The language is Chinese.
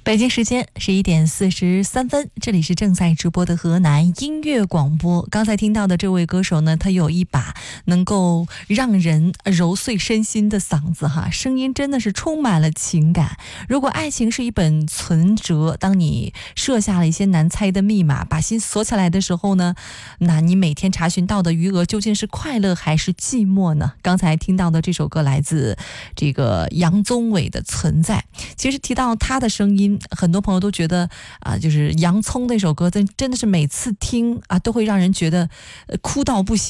北京时间11:43，这里是正在直播的河南音乐广播。刚才听到的这位歌手呢，他有一把能够让人揉碎身心的嗓子哈，声音真的是充满了情感。如果爱情是一本存折，当你设下了一些难猜的密码，把心锁起来的时候呢，那你每天查询到的余额究竟是快乐还是寂寞呢？刚才听到的这首歌来自这个杨宗纬的《存在》。其实提到他的声音，很多朋友都觉得就是洋葱那首歌真的是每次听都会让人觉得哭到不行。